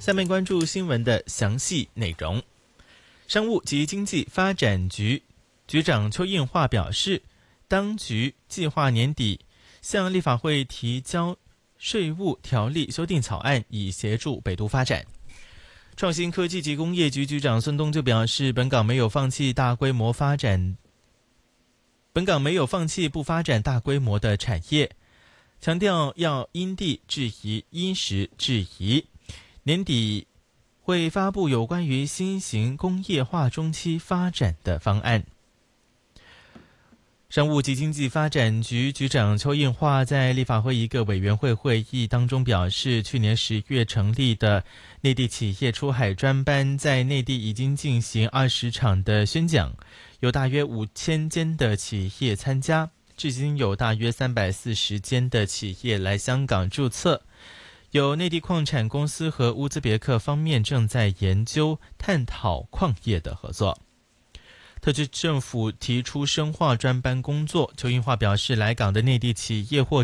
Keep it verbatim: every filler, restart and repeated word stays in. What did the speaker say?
下面关注新闻的详细内容。商务及经济发展局局长邱应华表示，当局计划年底向立法会提交税务条例修订草案，以协助北都发展。创新科技及工业局局长孙东就表示，本港没有放弃大规模发展，本港没有放弃不发展大规模的产业，强调要因地制宜、因时制宜。年底会发布有关于新型工业化中期发展的方案。商务及经济发展局局长邱应华在立法会一个委员会会议当中表示，去年十月成立的内地企业出海专班在内地已经进行二十场的宣讲，有大约五千间的企业参加，至今有大约三百四十间的企业来香港注册。有内地矿产公司和乌兹别克方面正在研究探讨矿业的合作。特区政府提出深化专班工作，邱应华表示，来港的内地企业或